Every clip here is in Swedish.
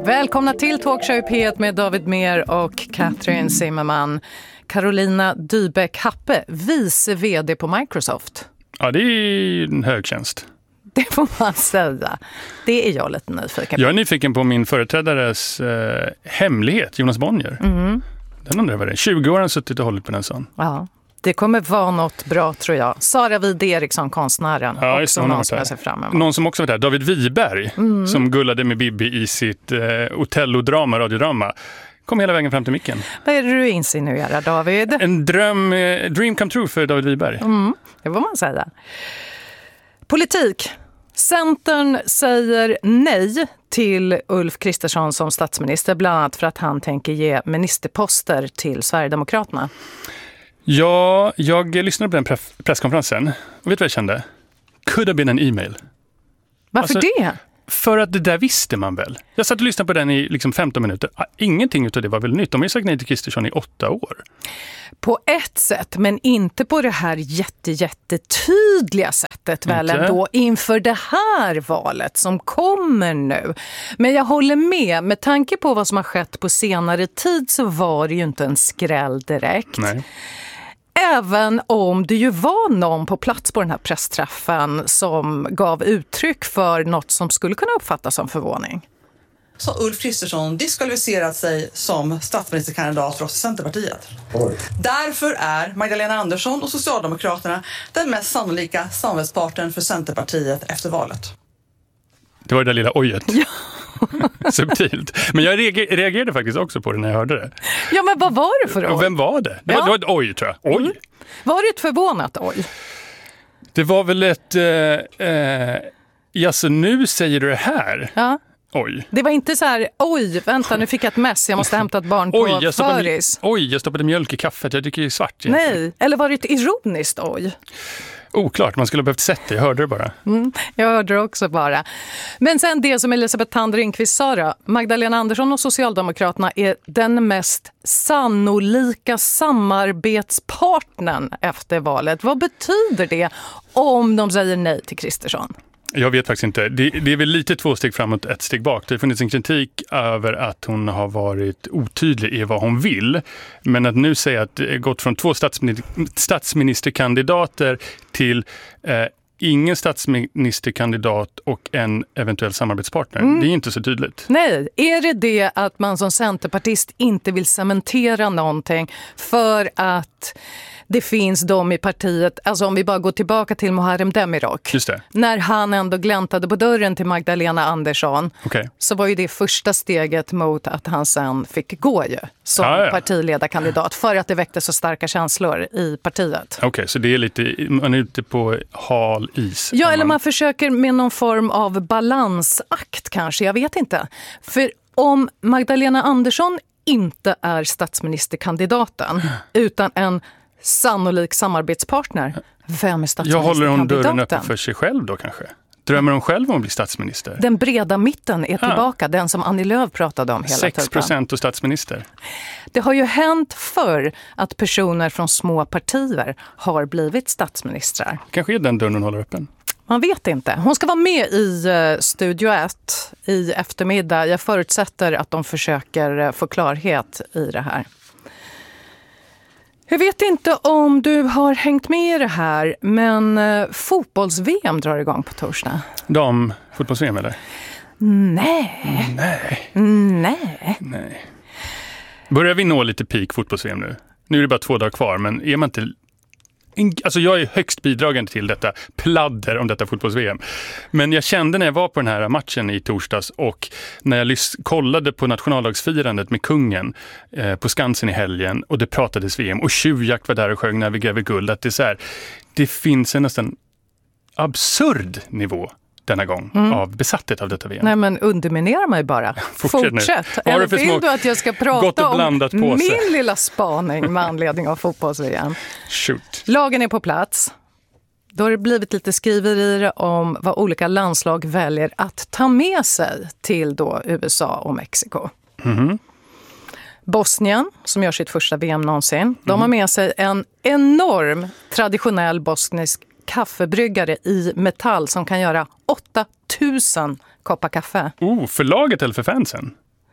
Välkomna till Talkshow P1 med David Mer och Katrin Zimmerman. Carolina Dybeck Happe, vice vd på Microsoft. Ja, det är en hög tjänst. Det får man säga. Det är jag lite nyfiken på. Jag är nyfiken på min företrädares hemlighet, Jonas Bonnier. Den undrar vad det är. 20 år har han suttit och hållit på den sån. Ja, det kommer vara något bra tror jag. Sara Wide Eriksson, konstnären. Ja, också någon som jag ser fram emot. Någon som också var där, David Wiberg, som gullade med Bibi i sitt Otello-drama, radiodrama. Kom hela vägen fram till micken. Vad är det du insinuerar, David? En dream come true för David Wiberg. Det får man säga. Politik. Centern säger nej till Ulf Kristersson som statsminister, bland annat för att han tänker ge ministerposter till Sverigedemokraterna. Ja, jag lyssnade på den presskonferensen och vet vad jag kände? Could have been an email. Varför det? För att det där visste man väl. Jag satt och lyssnade på den i 15 minuter. Ingenting av det var väl nytt. De har ju sagt nej till Kristersson i 8 år. På ett sätt, men inte på det här jättetydliga sättet väl ändå inför det här valet som kommer nu. Men jag håller med tanke på vad som har skett på senare tid så var det ju inte en skräll direkt. Nej. Även om det ju var någon på plats på den här pressträffen som gav uttryck för något som skulle kunna uppfattas som förvåning. Så Ulf Kristersson diskvalificerat sig som statsministerkandidat för oss i Centerpartiet. Därför är Magdalena Andersson och Socialdemokraterna den mest sannolika samarbetspartnern för Centerpartiet efter valet. Det var det där lilla ojet. Ja. Subtilt. Men jag reagerade faktiskt också på det när jag hörde det. Ja, men vad var det för oj? Och vem var det? Det var ett oj, tror jag. Oj. Var det ett förvånat oj? Det var väl ett... så nu säger du det här? Ja. Oj. Det var inte så här, oj, vänta, nu fick jag ett mess, jag måste hämta ett barn på föris. Jag stoppade mjölk i kaffet, jag tycker det är svart. Nej, eller var det ett ironiskt oj? Oklart, man skulle ha behövt sett det, jag hörde det bara. Jag hörde det också bara. Men sen det som Elisabeth Thand Ringqvist sa då, Magdalena Andersson och Socialdemokraterna är den mest sannolika samarbetspartnern efter valet. Vad betyder det om de säger nej till Kristersson? Jag vet faktiskt inte. Det är väl lite 2 steg framåt, 1 steg bak. Det har funnits en kritik över att hon har varit otydlig i vad hon vill. Men att nu säga att det gått från 2 statsministerkandidater till ingen statsministerkandidat och en eventuell samarbetspartner. Det är inte så tydligt. Nej, är det att man som centerpartist inte vill cementera någonting för att det finns de i partiet, alltså om vi bara går tillbaka till Muharrem Demirok. Just det. När han ändå gläntade på dörren till Magdalena Andersson så var ju det första steget mot att han sen fick gå ju som partiledarkandidat för att det väckte så starka känslor i partiet. Okej, så det är lite, man är ute på hal is. Ja, eller man försöker med någon form av balansakt kanske, jag vet inte. För om Magdalena Andersson inte är statsministerkandidaten utan en sannolik samarbetspartner. Vem är statsministerkandidaten? Jag håller hon dörren öppen för sig själv då kanske? Drömmer hon själv om att bli statsminister? Den breda mitten är tillbaka, den som Annie Lööf pratade om hela tiden. 6% och statsminister. Det har ju hänt förr att personer från små partier har blivit statsministrar. Kanske är den dörren hon håller öppen. Man vet inte. Hon ska vara med i Studio 1 i eftermiddag. Jag förutsätter att de försöker få klarhet i det här. Jag vet inte om du har hängt med i det här, men fotbolls-VM drar igång på torsdag. Fotbolls-VM eller? Nej. Börjar vi nå lite peak fotbolls-VM nu? Nu är det bara 2 dagar kvar, men är man inte... Alltså jag är högst bidragande till detta pladder om detta fotbolls-VM. Men jag kände när jag var på den här matchen i torsdags och när jag kollade på nationaldagsfirandet med kungen på Skansen i helgen och det pratades VM och Tjuvjakt var där och sjöng När vi gräver guld, att det är så här, det finns en nästan absurd nivå denna gång av besatthet av detta VM. Nej, men underminerar mig bara. Fortsätt. Eller vill du att jag ska prata om min lilla spaning med anledning av fotbolls-VM? Shoot. Lagen är på plats. Då har det blivit lite skriverier om vad olika landslag väljer att ta med sig till då USA och Mexiko. Bosnien, som gör sitt första VM någonsin, de har med sig en enorm traditionell bosnisk kaffebryggare i metall som kan göra 8000 koppar kaffe. För laget eller för fansen?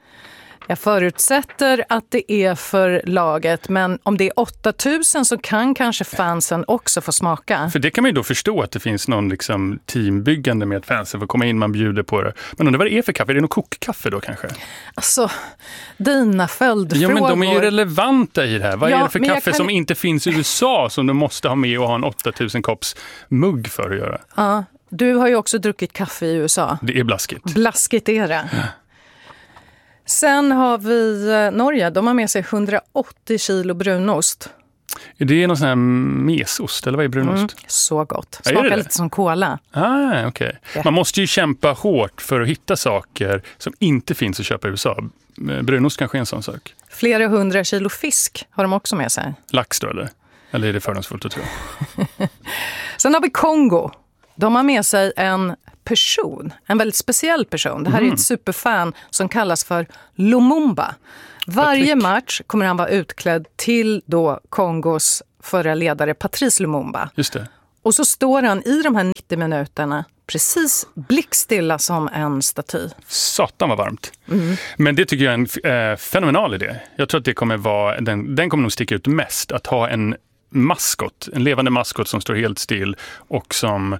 Jag förutsätter att det är för laget, men om det är 8000 så kan kanske fansen också få smaka. För det kan man ju då förstå att det finns någon liksom teambyggande med att fansen får komma in, man bjuder på det. Men undrar vad det är för kaffe? Är det någon kokkaffe då kanske? Alltså, dina följdfrågor. Ja, men de är ju relevanta i det här. Vad är det för kaffe som inte finns i USA som du måste ha med och ha en 8000 kopps mugg för att göra? Ja, du har ju också druckit kaffe i USA. Det är blaskigt. Blaskigt är det. Ja. Sen har vi Norge. De har med sig 180 kilo brunost. Det är någon sån här mesost, eller vad är brunost? Så gott. Smakar lite som cola. Okay. Man måste ju kämpa hårt för att hitta saker som inte finns att köpa i USA. Brunost kanske är en sån sak. Flera 100 kilo fisk har de också med sig. Lax då, eller? Eller är det fördomsfullt att tro? Sen har vi Kongo. De har med sig en väldigt speciell person. Det här är ett superfan som kallas för Lumumba. Varje match kommer han vara utklädd till då Kongos förra ledare Patrice Lumumba. Just det. Och så står han i de här 90 minuterna precis blickstilla som en staty. Satan var varmt. Men det tycker jag är en fenomenal idé. Jag tror att det kommer vara, den kommer nog sticka ut mest, att ha en levande maskot som står helt still och som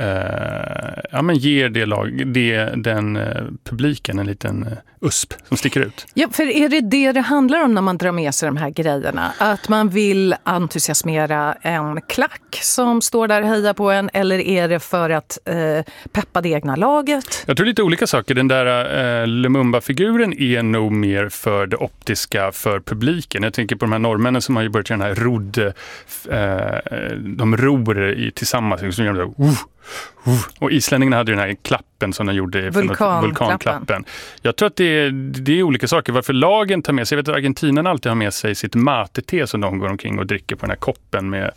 ger den publiken en liten USP som sticker ut. Ja, för är det handlar om när man drar med sig de här grejerna? Att man vill entusiasmera en klack som står där och hejar på en, eller är det för att peppa det egna laget? Jag tror lite olika saker. Den där Lumumba-figuren är nog mer för det optiska, för publiken. Jag tänker på de här norrmännen som har ju börjat göra den här de ror tillsammans och islänningarna hade ju den här klappen som de gjorde, vulkanklappen. Jag tror att det är olika saker. Varför lagen tar med sig, jag vet att Argentina alltid har med sig sitt mate-te som de går omkring och dricker på den här koppen med.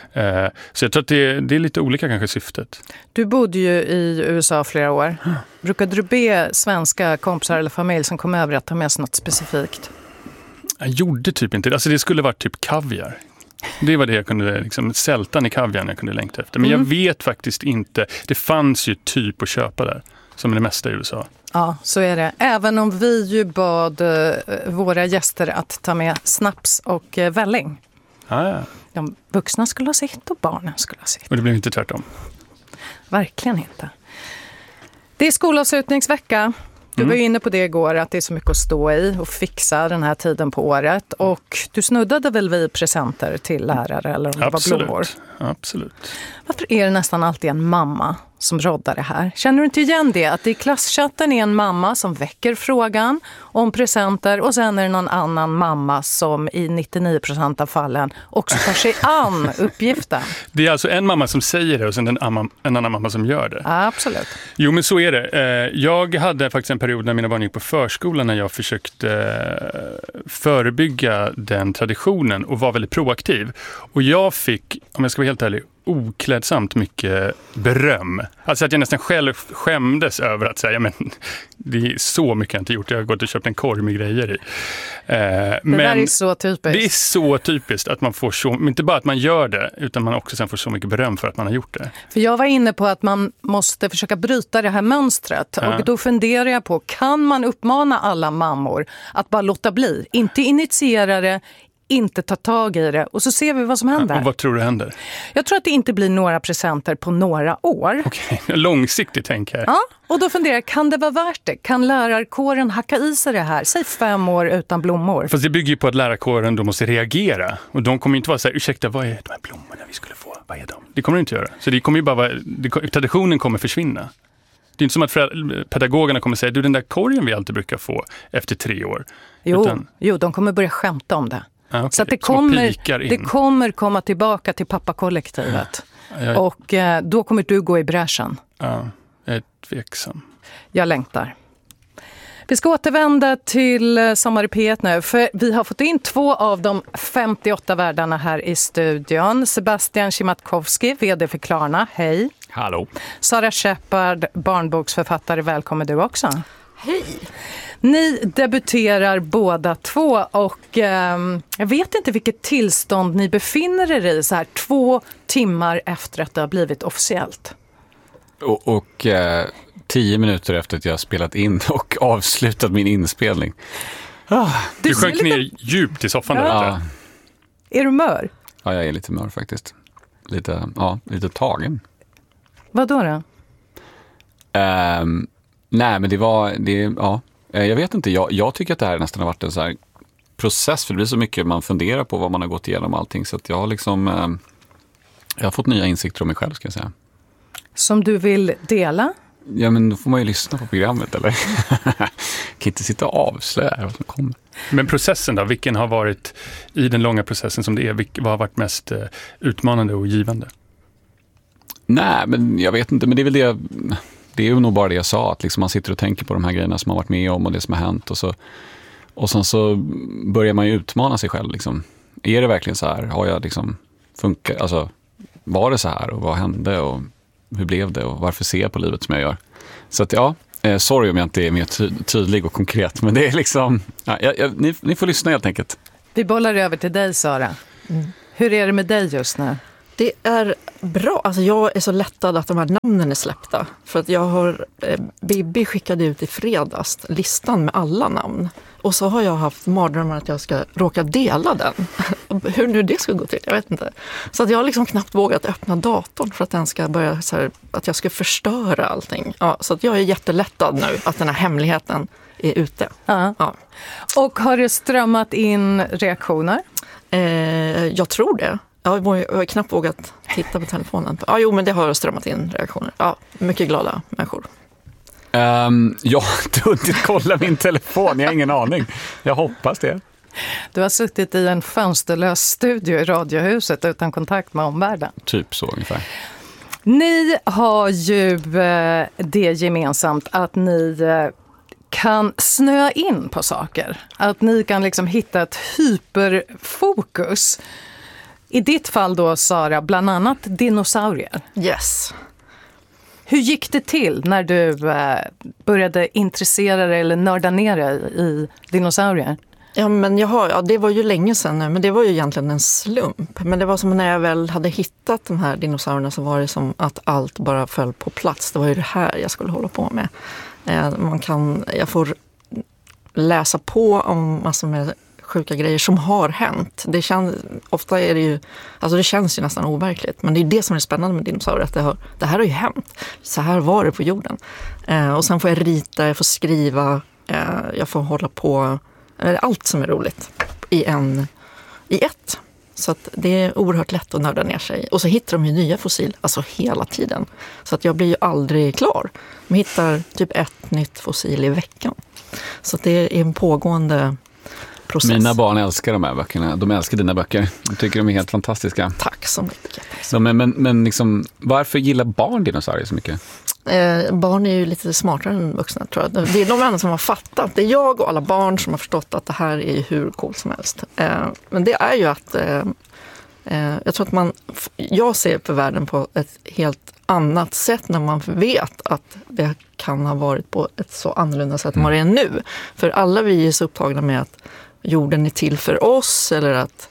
Så jag tror att det är lite olika kanske syftet. Du bodde ju i USA flera år. Brukade du be svenska kompisar eller familj som kom över att ta med sig något specifikt? Jag gjorde typ inte det. Alltså det skulle vara typ kaviar. Det var det jag kunde, sältan i kaviarn jag kunde längta efter. Men jag vet faktiskt inte. Det fanns ju typ att köpa där, som är det mesta i USA. Ja, så är det. Även om vi ju bad våra gäster att ta med snaps och välling. Ja. De vuxna skulle ha sitt och barnen skulle ha sitt. Och det blev inte tvärtom. Verkligen inte. Det är skolavslutningsvecka. Du var ju inne på det igår, att det är så mycket att stå i och fixa den här tiden på året. Och du snuddade väl vid presenter till lärare eller om det var blommor? Absolut. Varför är det nästan alltid en mamma som roddar det här? Känner du inte igen det? Att det i klasschatten är en mamma som väcker frågan om presenter och sen är det någon annan mamma som i 99% av fallen också tar sig an uppgiften. Det är alltså en mamma som säger det och sen en annan mamma som gör det. Absolut. Jo, men så är det. Jag hade faktiskt en period när mina barn gick på förskolan när jag försökte förebygga den traditionen och var väldigt proaktiv. Och jag fick, om jag ska vara helt ärlig, oklädsamt mycket beröm. Alltså att jag nästan själv skämdes över att säga, men det är så mycket jag inte gjort. Jag har gått och köpt en korg med grejer i. Men där är så typiskt. Det är så typiskt att man får så, inte bara att man gör det, utan man också sen får så mycket beröm för att man har gjort det. För jag var inne på att man måste försöka bryta det här mönstret. Ja. Och då funderar jag på, kan man uppmana alla mammor att bara låta bli? Inte initiera det, inte ta tag i det och så ser vi vad som händer. Och vad tror du händer? Jag tror att det inte blir några presenter på några år. Okej, långsiktigt tänker jag. Ja, och då funderar jag, kan det vara värt det? Kan lärarkåren hacka i sig det här? Säg 5 år utan blommor. Fast det bygger ju på att lärarkåren då måste reagera. Och de kommer inte vara så här, ursäkta, vad är de här blommorna vi skulle få? Vad är de? Det kommer de inte göra. Så det kommer ju bara vara, traditionen kommer försvinna. Det är inte som att pedagogerna kommer säga, du den där korgen vi alltid brukar få efter 3 år. Jo, de kommer börja skämta om det. Okay. Så att det kommer komma tillbaka till pappakollektivet. Och då kommer du gå i bräschen. Ja, jag är tveksam. Jag längtar. Vi ska återvända till Sommar i P1 nu, för vi har fått in 2 av de 58 värdarna här i studion. Sebastian Szymatkowski, vd för Klarna. Hej. Hallå. Sara Shepard, barnboksförfattare. Välkommen du också. Hej. Ni debuterar båda 2 och jag vet inte vilket tillstånd ni befinner er i så här 2 timmar efter att det har blivit officiellt. Och 10 minuter efter att jag har spelat in och avslutat min inspelning. Du sjönk ner djupt i soffan där. Ja. Är du mör? Ja, jag är lite mör faktiskt. Lite tagen. Vad då? Nej, men jag vet inte. Jag tycker att det här nästan har varit en så här process, för det blir så mycket man funderar på vad man har gått igenom och allting, så att jag har liksom jag har fått nya insikter om mig själv, ska jag säga. Som du vill dela? Ja, men då får man ju lyssna på programmet, eller? Kan inte sitta och avslöja vad som kommer. Men processen då, vilken har varit i den långa processen som det är, vad har varit mest utmanande och givande? Nej, men jag vet inte, men det är väl det är ju nog bara det jag sa, att liksom man sitter och tänker på de här grejerna som har varit med om och det som har hänt, och sen så börjar man ju utmana sig själv liksom. Är det verkligen så här? Har jag liksom alltså var det så här, och vad hände och hur blev det och varför ser jag på livet som jag gör? Så att sorry om jag inte är mer tydlig och konkret, men det är liksom ni får lyssna helt enkelt. Vi bollar över till dig, Sara. Hur är det med dig just nu? Det är bra. Alltså jag är så lättad att de här namnen är släppta. För att jag har Bibi skickade ut i fredags listan med alla namn. Och så har jag haft mardrömmar att jag ska råka dela den. Hur nu det ska gå till, jag vet inte. Så att jag har liksom knappt vågat öppna datorn för att den ska börja så här, att jag ska förstöra allting. Ja, så att jag är jättelättad nu att den här hemligheten är ute. Ja. Och har det strömmat in reaktioner? Jag tror det. Jag har knappt vågat titta på telefonen. Men det har strömmat in reaktioner. Ja, mycket glada människor. Jag har inte hunnit kolla min telefon, jag har ingen aning. Jag hoppas det. Du har suttit i en fönsterlös studio i Radiohuset utan kontakt med omvärlden. Typ så ungefär. Ni har ju det gemensamt att ni kan snöa in på saker. Att ni kan liksom hitta ett hyperfokus. I ditt fall då, Sara, bland annat dinosaurier. Yes. Hur gick det till när du började intressera dig eller nörda ner dig i dinosaurier? Ja, men det var ju länge sedan nu, men det var ju egentligen en slump. Men det var som när jag väl hade hittat de här dinosaurierna, så var det som att allt bara föll på plats. Det var ju det här jag skulle hålla på med. Jag får läsa på om massor med sjuka grejer som har hänt. Ofta är det ju, alltså det känns ju nästan overkligt, men det är det som är spännande med dinosaurier, att det här har ju hänt. Så här var det på jorden. Och sen får jag rita, jag får skriva, jag får hålla på, allt som är roligt i ett. Så att det är oerhört lätt att nörda ner sig. Och så hittar de ju nya fossil, alltså hela tiden. Så att jag blir ju aldrig klar. De hittar typ ett nytt fossil i veckan. Så att det är en pågående process. Mina barn älskar de här böckerna. De älskar dina böcker. Jag tycker de är helt fantastiska. Tack så mycket. Men liksom, varför gillar barn dinosaurier så mycket? Barn är ju lite smartare än vuxna, tror jag. Det är de enda som har fattat. Det är jag och alla barn som har förstått att det här är hur coolt som helst. Men det är ju att jag tror att jag ser på världen på ett helt annat sätt när man vet att det kan ha varit på ett så annorlunda sätt än vad det är nu. För alla vi är så upptagna med att jorden är till för oss, eller att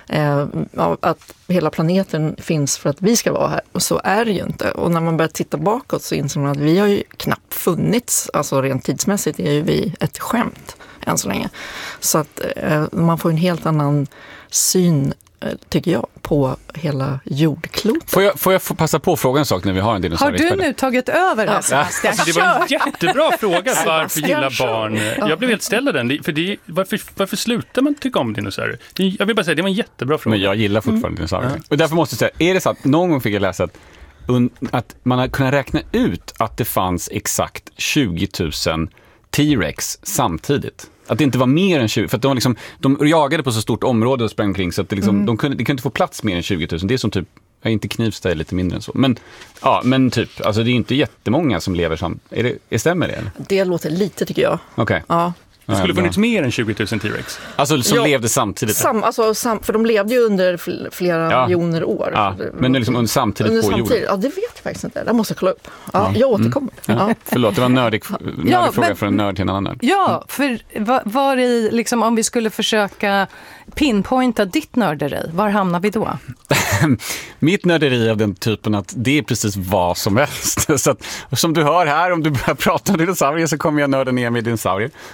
hela planeten finns för att vi ska vara här. Och så är det ju inte. Och när man börjar titta bakåt så inser man att vi har ju knappt funnits. Alltså rent tidsmässigt är ju vi ett skämt än så länge. Så att man får en helt annan syn, tycker jag, på hela jordklotet. Får jag passa på fråga en sak när vi har en dinosaurie? Har du nu tagit över det, Sebastian? Alltså, det var en jättebra fråga. Varför gillar barn? Jag blev helt ställd av den. Varför slutar man tycka om dinosaurier? Jag vill bara säga, det var en jättebra fråga. Men jag gillar fortfarande dinosaurier. Och därför måste jag säga, är det så att någon gång fick jag läsa att man har kunnat räkna ut att det fanns exakt 20 000 T-Rex samtidigt? Att det inte var mer än 20, för att de jagade på så stort område och sprang kring, så att det de kunde inte få plats mer än 20 000. Det är som typ, inte Knivsta är lite mindre än så. Men typ, alltså det är inte jättemånga som lever stämmer det? Eller? Det låter lite, tycker jag. Okej. Ja. Det skulle funnits mer än 20 000 T-Rex. Alltså som levde samtidigt? För de levde ju under flera miljoner år. Ja, men liksom samtidigt på jorden? Ja, det vet jag faktiskt inte. Det måste jag kolla upp. Ja, jag återkommer. Ja. Förlåt, det var en nördig fråga från en nörd till en annan nörd. Ja, för var i, liksom, om vi skulle försöka pinpointa ditt nörderi, var hamnar vi då? Mitt nörderi av den typen att det är precis vad som helst. Så att, som du hör här, om du börjar prata om dinosaurier så kommer jag nörda ner med dinosaurier. Annars kan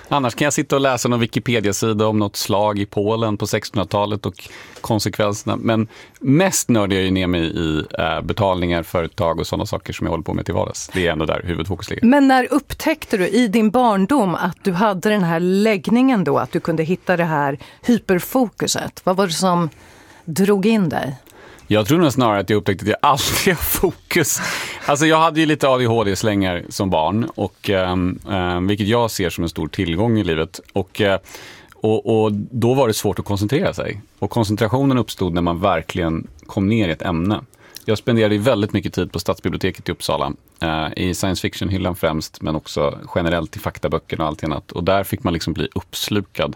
kan jag sitta och läsa någon Wikipedia-sida om något slag i Polen på 1600-talet och konsekvenserna. Men mest nördar jag ju ner mig i betalningar, företag och sådana saker som jag håller på med till vardags. Det är ändå där huvudfokus ligger. Men när upptäckte du i din barndom att du hade den här läggningen då, att du kunde hitta det här hyperfokuset? Vad var det som drog in dig? Jag tror nog snarare att jag upptäckte att jag alltid har fokus. Alltså jag hade ju lite ADHD-slängar som barn, och vilket jag ser som en stor tillgång i livet. Och då var det svårt att koncentrera sig. Och koncentrationen uppstod när man verkligen kom ner i ett ämne. Jag spenderade väldigt mycket tid på Stadsbiblioteket i Uppsala. I science fiction-hyllan främst, men också generellt i faktaböckerna och allt annat. Och där fick man liksom bli uppslukad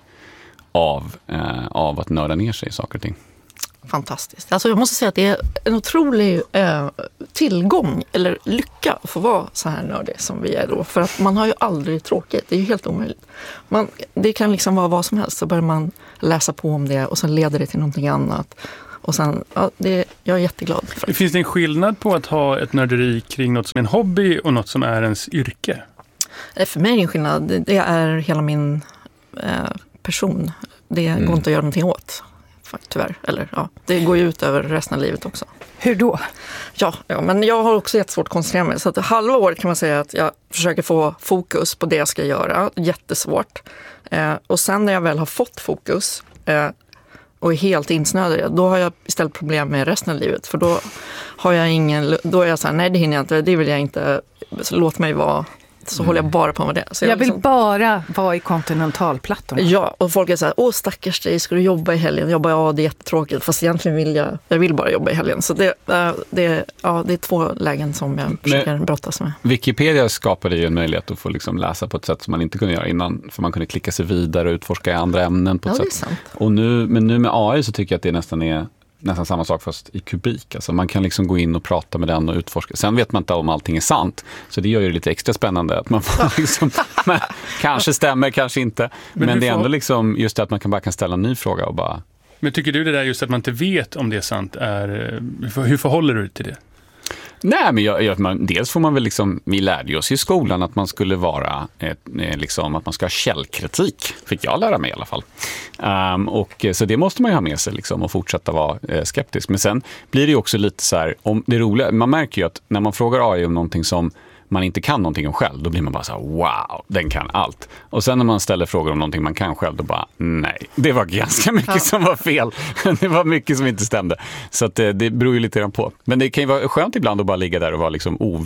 av att nörda ner sig i saker och ting. Fantastiskt. Alltså jag måste säga att det är en otrolig tillgång eller lycka att få vara så här nördig som vi är då. För att man har ju aldrig tråkigt. Det är ju helt omöjligt. Det kan liksom vara vad som helst. Så börjar man läsa på om det och sen leder det till någonting annat. Och sen, jag är jätteglad för det. Finns det en skillnad på att ha ett nörderi kring något som är en hobby och något som är ens yrke? För mig är det en skillnad. Det är hela min person. Det går inte att göra någonting åt. Tyvärr. Eller, ja, det går ju ut över resten av livet också. Hur då? Ja, men jag har också jättesvårt att koncentrera mig. Så att halva året kan man säga att jag försöker få fokus på det jag ska göra. Jättesvårt. Och sen när jag väl har fått fokus och är helt insnöad, då har jag istället problem med resten av livet. För då har jag då är jag så här, nej det hinner jag inte, det vill jag inte. Så låt mig vara. Så håller jag bara på med det. Så jag vill bara vara i kontinentalplattorna. Ja, och folk är så här, stackars dig, ska du jobba i helgen? Det är jättetråkigt, fast egentligen vill jag vill bara jobba i helgen. Så det är två lägen som jag försöker brottas med. Wikipedia skapade ju en möjlighet att få liksom läsa på ett sätt som man inte kunde göra innan. För man kunde klicka sig vidare och utforska andra ämnen på ett sätt. Det är sant. Och nu med AI så tycker jag att det nästan samma sak fast i kubik. Alltså man kan liksom gå in och prata med den och utforska. Sen vet man inte om allting är sant. Så det gör ju det lite extra spännande att man får liksom, kanske stämmer, kanske inte. Men det är ändå liksom just det att man bara kan ställa en ny fråga och bara... Men tycker du det där just att man inte vet om det är sant hur förhåller du dig till det? Nej, men dels får man väl liksom, vi lärde oss i skolan att man skulle vara att man ska ha källkritik, fick jag lära mig i alla fall. Och så det måste man ju ha med sig liksom, och fortsätta vara skeptisk. Men sen blir det ju också lite så här, om det roliga, man märker ju att när man frågar AI om någonting som man inte kan någonting om själv, då blir man bara så här, wow, den kan allt. Och sen när man ställer frågor om någonting man kan själv, då bara, nej, det var ganska mycket som var fel. Det var mycket som inte stämde. Så att det beror ju lite grann på. Men det kan ju vara skönt ibland att bara ligga där och vara liksom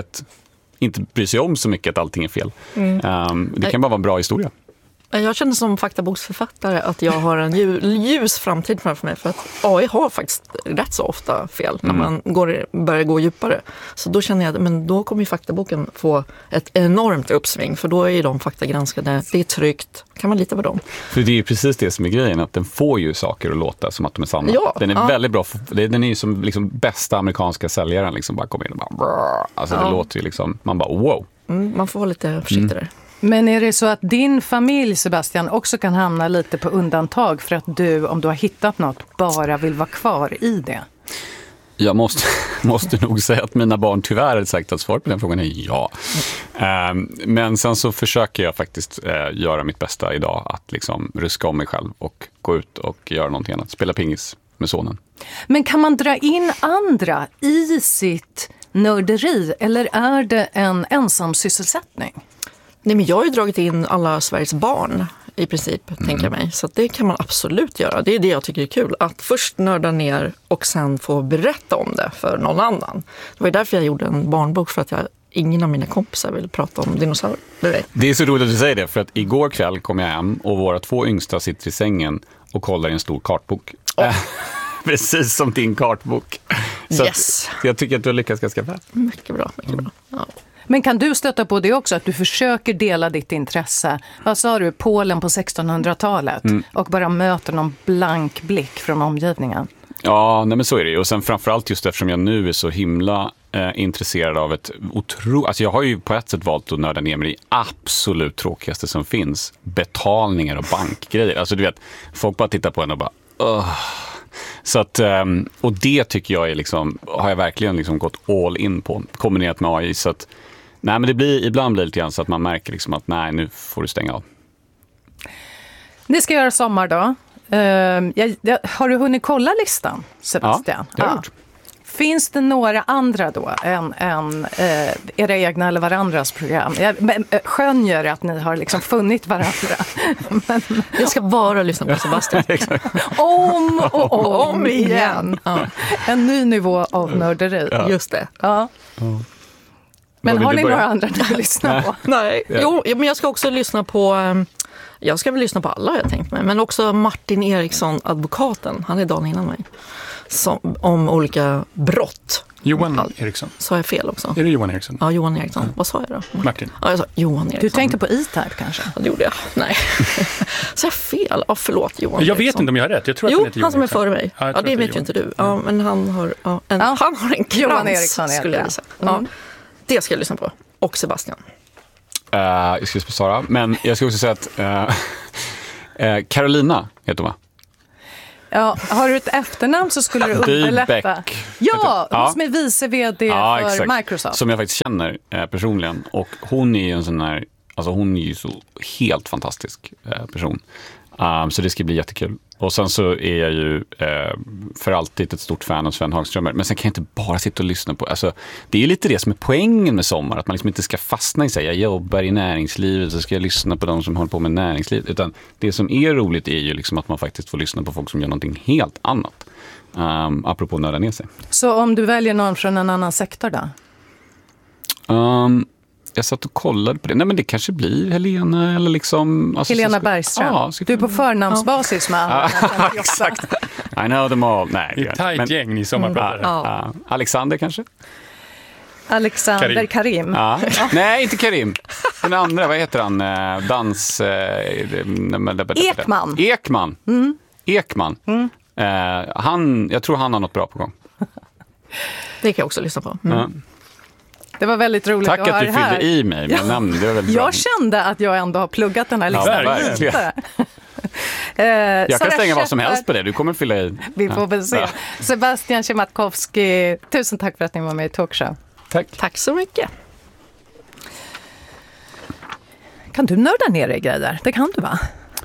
inte bry sig om så mycket att allting är fel. Det kan bara vara en bra historia. Jag känner som faktaboksförfattare att jag har en ljus framtid framför mig, för att AI har faktiskt rätt så ofta fel när man börjar gå djupare. Så då känner jag att då kommer ju faktaboken få ett enormt uppsving, för då är ju de faktagranskade, det är tryggt, kan man lita på dem. För det är ju precis det som är grejen, att den får ju saker att låta som att de är sanna. Ja, den är väldigt bra, den är ju som liksom bästa amerikanska säljaren, liksom bara kommer in och bara, alltså det låter ju liksom, man bara wow. Man får vara lite försiktigare. Men är det så att din familj, Sebastian, också kan hamna lite på undantag för att du, om du har hittat något, bara vill vara kvar i det? Jag måste nog säga att mina barn tyvärr har sagt att svaret på den frågan är ja. Men sen så försöker jag faktiskt göra mitt bästa idag att liksom ruska om mig själv och gå ut och göra någonting annat. Spela pingis med sonen. Men kan man dra in andra i sitt nörderi, eller är det en ensam sysselsättning? Nej, men jag har ju dragit in alla Sveriges barn i princip, tänker jag mig. Så att det kan man absolut göra. Det är det jag tycker är kul. Att först nörda ner och sen få berätta om det för någon annan. Det var därför jag gjorde en barnbok, för att ingen av mina kompisar vill prata om dinosaurier. Det är så roligt att du säger det, för att igår kväll kom jag hem och våra 2 yngsta sitter i sängen och kollar i en stor kartbok. Precis som din kartbok. Så yes. Jag tycker att du har lyckats ganska väl. Mycket bra. Ja. Men kan du stöta på det också, att du försöker dela ditt intresse? Vad sa du, Polen på 1600-talet och bara möter någon blank blick från omgivningen? Ja, nej men så är det ju. Och sen framförallt just eftersom jag nu är så himla intresserad av alltså jag har ju på ett sätt valt att nörda ner mig i absolut tråkigaste som finns. Betalningar och bankgrejer. Alltså du vet, folk bara tittar på en och bara Så att, och det tycker jag är liksom, har jag verkligen liksom gått all in på, kombinerat med AI. Så att, nej men ibland blir det lite grann så att man märker liksom att nej, nu får du stänga av. Ni ska göra sommar då. Har du hunnit kolla listan, Sebastian? Ja, det har jag gjort. Finns det några andra då än era egna eller varandras program? Jag skönjer att ni har liksom funnit varandra. Men jag ska bara lyssna på Sebastian. om och om igen. Ja. En ny nivå av nörderi. Ja. Just det. Ja. Men har ni några andra ni vill lyssna på? Nej. Jo, men jag ska också lyssna på... Jag ska väl lyssna på alla, har jag tänkt mig. Men också Martin Eriksson, advokaten. Han är dagen innan mig. Om olika brott. Johan Eriksson. Sa jag fel också? Är det Johan Eriksson? Ja, Johan Eriksson. Vad sa jag då? Martin. Ja, jag sa Johan Eriksson. Du tänkte på E-Type kanske? Ja, det gjorde jag. Nej. Så jag fel? Ja, förlåt, Johan Jag Eriksson. vet inte om jag har rätt. Jag tror att han som är före mig. Ja, det vet ju inte du. Ja, men han har en krans, Johan Eriksson, skulle jag säga. Ja, det ska jag lyssna på. Och Sebastian. Jag ska svara, men jag ska också säga att Carolina heter hon, va? Ja, har du ett efternamn så skulle du underlätta. Ja, hon som är vice vd för exakt. Microsoft. Som jag faktiskt känner personligen. Och hon är ju en sån här, alltså hon är ju så helt fantastisk person. Så det ska bli jättekul. Och sen så är jag ju för alltid ett stort fan av Sven Hagströmer. Men sen kan jag inte bara sitta och lyssna på... Alltså, det är lite det som är poängen med sommar. Att man liksom inte ska fastna i sig. Jag jobbar i näringslivet så ska jag lyssna på de som håller på med näringsliv. Utan det som är roligt är ju liksom att man faktiskt får lyssna på folk som gör någonting helt annat. Apropå nörda ner sig. Så om du väljer någon från en annan sektor då? Jag satt och kollade på det. Nej, men det kanske blir Helena eller liksom... Alltså, Helena Bergström. Ja, du är på förnamnsbasis med alla. Exakt. I know them all. Nej, det är ett tajt gäng ni sommarpratare. Alexander kanske? Alexander Karim. Ja. Nej, inte Karim. Den andra, vad heter han? Ekman. Ekman. Jag tror han har något bra på gång. Det kan jag också lyssna på. Det var väldigt roligt Tack att ha du fyllde i mig med namn. Det var väldigt bra. Jag kände att jag ändå har pluggat den här listan. Jag kan stänga vad som helst på det. Du kommer fylla i. Vi får väl se. Sebastian Siemiatkowski, tusen tack för att ni var med i Talkshow. Tack så mycket. Kan du nörda ner i grejer? Det kan du, va?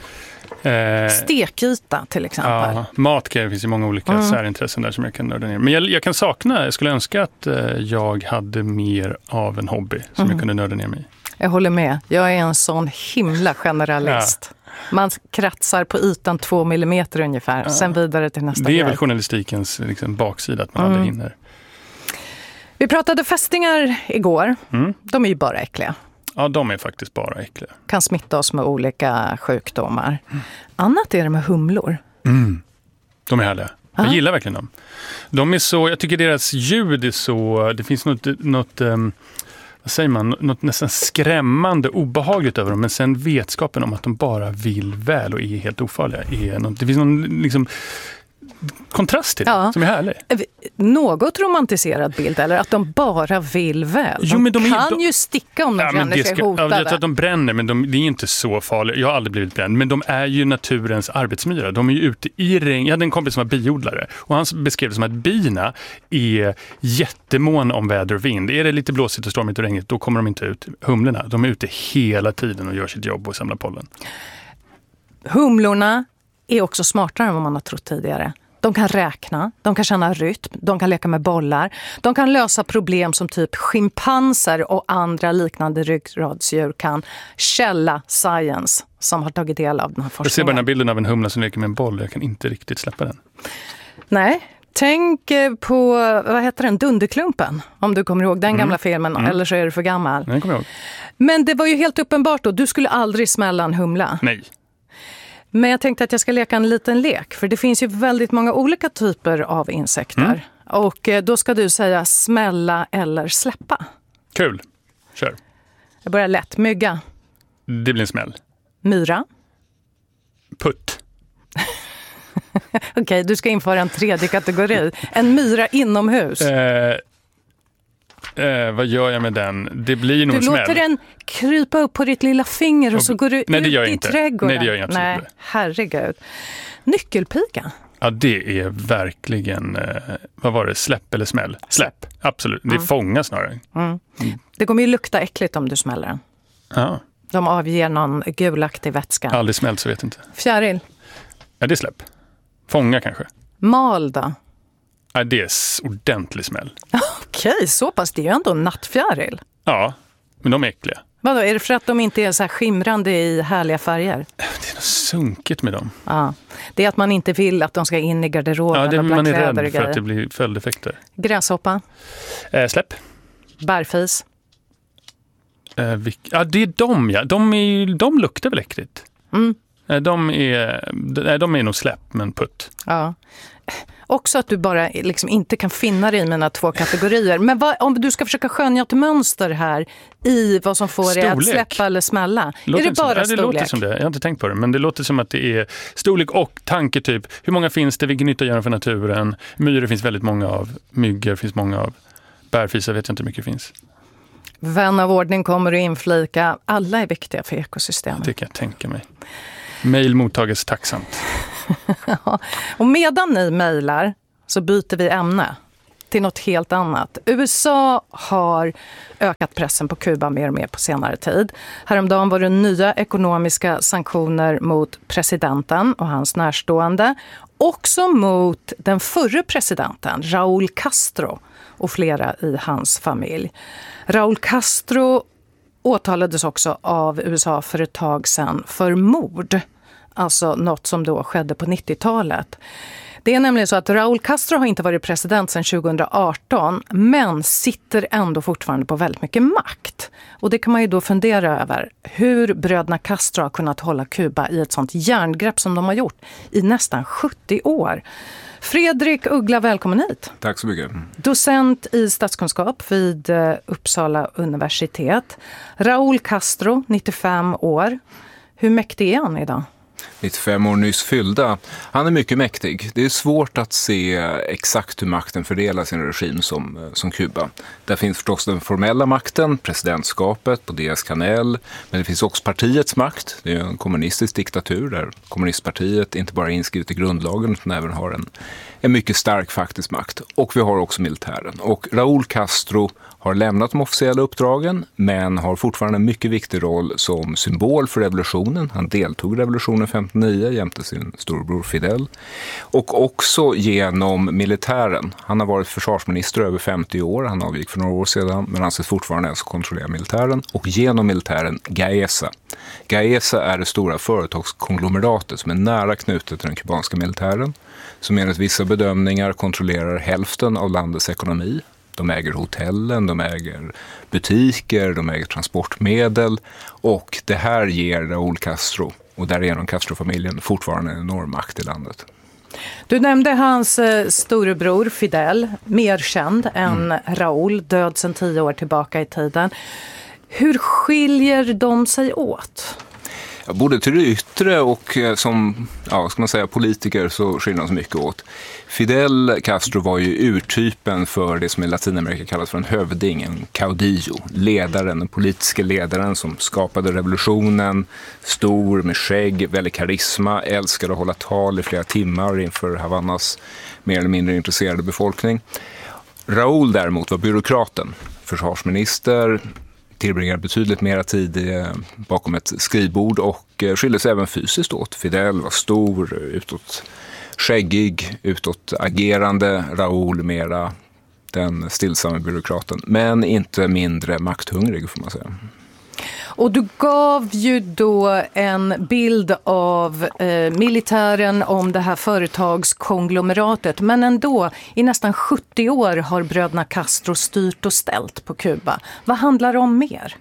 Stekyta till exempel. Ja, matgrejer finns ju många olika särintressen där som jag kan nörda ner. Men jag kan sakna, jag skulle önska att jag hade mer av en hobby som jag kunde nörda ner mig i. Jag håller med. Jag är en sån himla generalist. Ja. Man kratsar på ytan 2 millimeter ungefär, sen vidare till nästa grej. Det är väl journalistikens liksom, baksida, att man aldrig hinner. Vi pratade fästingar igår. De är ju bara äckliga. Ja, de är faktiskt bara äckliga. Kan smitta oss med olika sjukdomar. Annat är det med humlor. De är härliga. Jag gillar verkligen dem. De är så, jag tycker deras ljud är så, det finns något vad säger man, något nästan skrämmande obehagligt över dem, men sen vetskapen om att de bara vill väl och är helt ofarliga. Det finns någon liksom kontrast till det, som är härlig. Något romantiserad bild, eller att de bara vill väl. De kan ju sticka om de känner sig hotade. Jag tror att de bränner, men det är inte så farligt. Jag har aldrig blivit bränd, men de är ju naturens arbetsmyra. De är ju ute i regn. Jag hade en kompis som var biodlare och han beskrev det som att bina är jättemån om väder och vind. Är det lite blåsigt och stormigt och regnigt, då kommer de inte ut. Humlorna, de är ute hela tiden och gör sitt jobb och samlar pollen. Humlorna är också smartare än vad man har trott tidigare. De kan räkna, de kan känna rytm, de kan leka med bollar. De kan lösa problem som typ schimpanser och andra liknande ryggradsdjur kan. Källa Science, som har tagit del av den här forskningen. Jag ser bara den här bilden av en humla som leker med en boll. Jag kan inte riktigt släppa den. Nej, tänk på, vad heter den, Dunderklumpen. Om du kommer ihåg den gamla filmen, eller så är du för gammal. Den kommer jag ihåg. Men det var ju helt uppenbart då, du skulle aldrig smälla en humla. Nej. Men jag tänkte att jag ska leka en liten lek. För det finns ju väldigt många olika typer av insekter. Och då ska du säga smälla eller släppa. Kul. Kör. Jag börjar lätt. Mygga. Det blir en smäll. Myra. Putt. Okej, du ska införa en tredje kategori. En myra inomhus. Vad gör jag med den? Det blir nog en smäll. Du låter den krypa upp på ditt lilla finger och så går du ut i trädgården. Nej, det gör jag absolut inte. Herregud. Nyckelpiga. Ja, det är verkligen, vad var det, släpp eller smäll? Släpp, absolut. Det är fånga snarare. Det kommer ju lukta äckligt om du smäller den. Ja. De avger någon gulaktig vätska. Aldrig smält så vet inte. Fjäril. Ja, det är släpp. Fånga kanske. Mal då? Ja, det är ordentlig smäll. Okej, så pass. Det är ju ändå en nattfjäril. Ja, men de är äckliga. Vadå, är det för att de inte är så här skimrande i härliga färger? Det är något sunkigt med dem. Ja, det är att man inte vill att de ska in i garderoben. Ja, man är rädd rädd för att det blir följdeffekter. Gräshoppa. Släpp. Bärfis. Ja, det är de, ja. De luktar väl äckligt. De är nog släpp, men putt. Ja. Också att du bara liksom inte kan finna dig i mina 2 kategorier. Men om du ska försöka skönja ett mönster här i vad som får dig att släppa eller smälla. Är det bara storlek? Det låter som det. Jag har inte tänkt på det. Men det låter som att det är storlek och tanke typ. Hur många finns det? Vilken nytta gör de för naturen? Myror finns väldigt många av. Myggor finns många av. Bärfisar vet jag inte hur mycket finns. Vän av ordning kommer att inflika. Alla är viktiga för ekosystemet. Det kan jag tänka mig. Mail mottages tacksamt. Ja. Och medan ni mejlar så byter vi ämne till något helt annat. USA har ökat pressen på Kuba mer och mer på senare tid. Häromdagen var det nya ekonomiska sanktioner mot presidenten och hans närstående. Också mot den förre presidenten, Raúl Castro, och flera i hans familj. Raúl Castro åtalades också av USA för ett tag sedan för mord. Alltså något som då skedde på 90-talet. Det är nämligen så att Raúl Castro har inte varit president sedan 2018 men sitter ändå fortfarande på väldigt mycket makt. Och det kan man ju då fundera över hur bröderna Castro har kunnat hålla Kuba i ett sånt järngrepp som de har gjort i nästan 70 år. Fredrik Uggla, välkommen hit. Tack så mycket. Docent i statskunskap vid Uppsala universitet. Raúl Castro, 95 år. Hur mäktig är han idag? 95 år nyss fyllda. Han är mycket mäktig. Det är svårt att se exakt hur makten fördelar sin regim som Kuba. Där finns förstås den formella makten, presidentskapet på Díaz-Canel. Men det finns också partiets makt. Det är en kommunistisk diktatur där kommunistpartiet inte bara är inskrivet i grundlagen utan även har en mycket stark faktisk makt. Och vi har också militären. Och Raúl Castro har lämnat de officiella uppdragen men har fortfarande en mycket viktig roll som symbol för revolutionen. Han deltog i revolutionen 59 jämte sin storbror Fidel. Och också genom militären. Han har varit försvarsminister över 50 år. Han avgick för några år sedan men han ser fortfarande ens kontrollera militären. Och genom militären Gaesa. Gaesa är det stora företagskonglomeratet som är nära knutet till den kubanska militären. Som enligt vissa bedömningar kontrollerar hälften av landets ekonomi. De äger hotellen, de äger butiker, de äger transportmedel och det här ger Raúl Castro och därigenom Castro-familjen fortfarande en enorm makt i landet. Du nämnde hans storebror Fidel, mer känd än Raúl, död sedan 10 år tillbaka i tiden. Hur skiljer de sig åt? Ja, både till det yttre och som ska man säga, politiker så skiljer de sig mycket åt. Fidel Castro var ju urtypen för det som i Latinamerika kallas för en hövding, en caudillo, ledaren, den politiska ledaren som skapade revolutionen, stor med skägg, väldigt karisma, älskade att hålla tal i flera timmar inför Havannas mer eller mindre intresserade befolkning. Raúl däremot var byråkraten, försvarsminister, tillbringade betydligt mera tid bakom ett skrivbord och skilde sig även fysiskt åt. Fidel var stor, utåt skäggig, utåt agerande. Raúl mera den stillsamma byråkraten. Men inte mindre makthungrig får man säga. Och du gav ju då en bild av militären om det här företagskonglomeratet. Men ändå, i nästan 70 år har bröderna Castro styrt och ställt på Kuba. Vad handlar det om mer?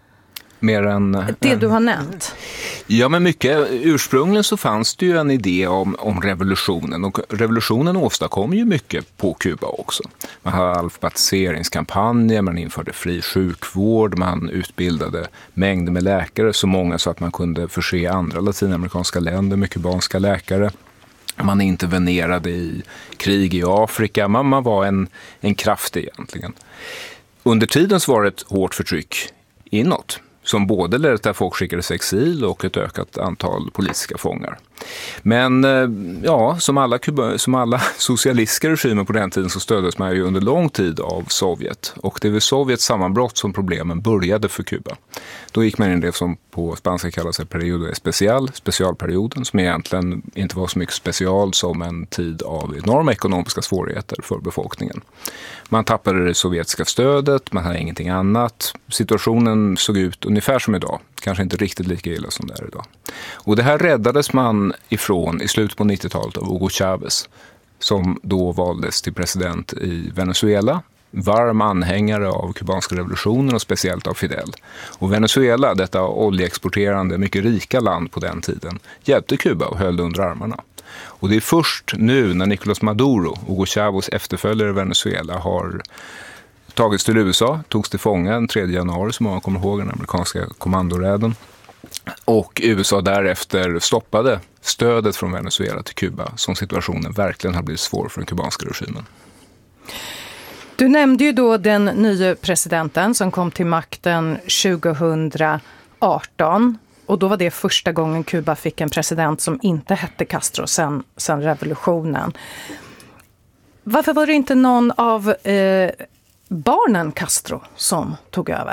Mer än det du har nämnt. Ja, men mycket. Ursprungligen så fanns det ju en idé om revolutionen och revolutionen åstadkom ju mycket på Kuba också. Man hade alfabetiseringskampanjer, man införde fri sjukvård, man utbildade mängder med läkare, så många så att man kunde förse andra latinamerikanska länder med kubanska läkare. Man intervenerade i krig i Afrika, man var en kraft egentligen. Under tiden så var det ett hårt förtryck inåt. som både ledde till att folk skickades i exil och ett ökat antal politiska fångar. Men ja, som alla socialistiska regimer på den tiden så stöddes man ju under lång tid av Sovjet. Och det var Sovjets sammanbrott som problemen började för Kuba. Då gick man in i det som på spanska kallas periodo especial, specialperioden, som egentligen inte var så mycket special som en tid av enorma ekonomiska svårigheter för befolkningen. Man tappade det sovjetiska stödet, man hade ingenting annat. Situationen såg ut ungefär som idag. Kanske inte riktigt lika illa som det är idag. Och det här räddades man ifrån i slutet på 90-talet av Hugo Chávez, som då valdes till president i Venezuela. Varm anhängare av kubanska revolutionen och speciellt av Fidel. Och Venezuela, detta oljeexporterande, mycket rika land på den tiden, hjälpte Kuba och höll under armarna. Och det är först nu när Nicolás Maduro, Hugo Chávez efterföljare i Venezuela, har tagits till USA, togs till fånga den 3 januari som man kommer ihåg, den amerikanska kommandoräden. Och USA därefter stoppade stödet från Venezuela till Kuba, som situationen verkligen har blivit svår för den kubanska regimen. Du nämnde ju då den nya presidenten som kom till makten 2018. Och då var det första gången Kuba fick en president som inte hette Castro sen revolutionen. Varför var det inte någon av barnen Castro som tog över?